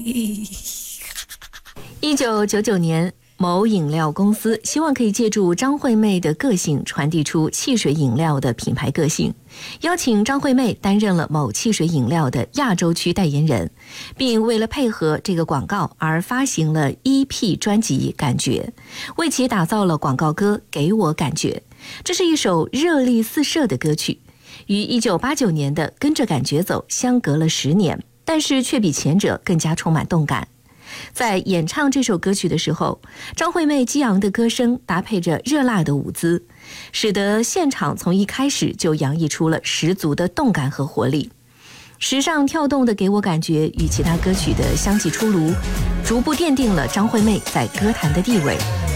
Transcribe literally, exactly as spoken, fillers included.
一九九九年，某饮料公司希望可以借助张惠妹的个性传递出汽水饮料的品牌个性，邀请张惠妹担任了某汽水饮料的亚洲区代言人，并为了配合这个广告而发行了 E P 专辑《感觉》，为其打造了广告歌《给我感觉》。这是一首热力四射的歌曲，与一九八九年的《跟着感觉走》相隔了十年，但是却比前者更加充满动感。在演唱这首歌曲的时候，张惠妹激昂的歌声搭配着热辣的舞姿，使得现场从一开始就洋溢出了十足的动感和活力。时尚跳动的给我感觉与其他歌曲的相继出炉，逐步奠定了张惠妹在歌坛的地位。